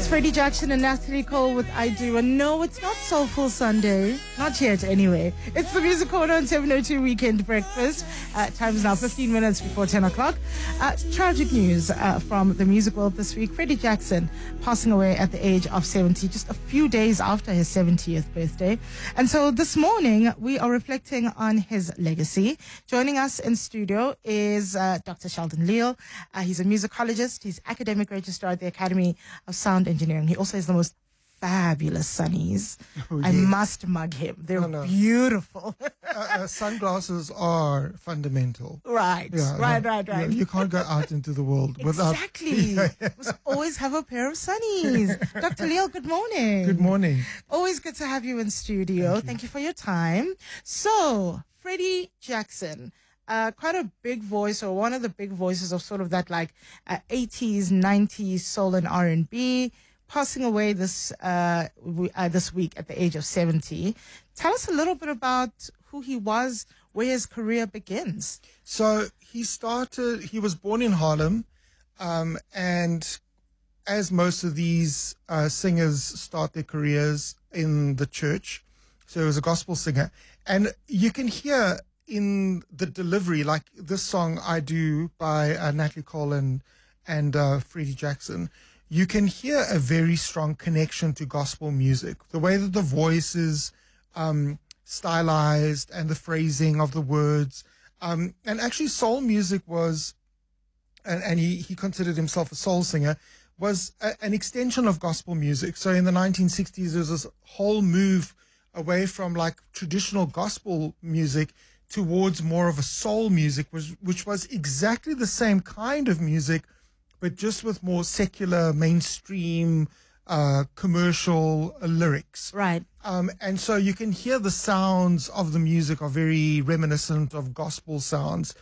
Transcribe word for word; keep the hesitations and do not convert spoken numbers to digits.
It's Freddie Jackson and Natalie Cole with I Do. And no, it's not Soulful Sunday. Not yet, anyway. It's the Music Corner on seven oh two Weekend Breakfast. Uh, time is now fifteen minutes before ten o'clock. Uh, tragic news uh, from the music world this week. Freddie Jackson passing away at the age of seventy, just a few days after his seventieth birthday. And so this morning, we are reflecting on his legacy. Joining us in studio is uh, Doctor Sheldon Leal. Uh, he's a musicologist. He's academic registrar at the Academy of Sound Engineering. He also has the most fabulous sunnies. Oh, I yes. must mug him. They're oh, no. beautiful. uh, uh, sunglasses are fundamental. Right, yeah, right, no, right, right. You, you can't go out into the world without... Exactly. Yeah, yeah. Must always have a pair of sunnies. Doctor Leal, good morning. Good morning. Always good to have you in studio. Thank you, Thank you for your time. So, Freddie Jackson, Uh, quite a big voice, or one of the big voices of sort of that like uh, eighties, nineties soul and R and B, passing away this uh, w- uh, this week at the age of seventy. Tell us a little bit about who he was, where his career begins. So he started, he was born in Harlem, um, and as most of these uh, singers start their careers in the church, so he was a gospel singer, and you can hear in the delivery, like this song I Do by uh, Natalie Cole and, and uh, Freddie Jackson, you can hear a very strong connection to gospel music. The way that the voice is um, stylized and the phrasing of the words. Um, and actually soul music was, and, and he, he considered himself a soul singer, was a, an extension of gospel music. So in the nineteen sixties, there was this whole move away from like traditional gospel music towards more of a soul music, which, which was exactly the same kind of music, but just with more secular, mainstream, uh, commercial uh, lyrics. Right. Um, and so you can hear the sounds of the music are very reminiscent of gospel sounds.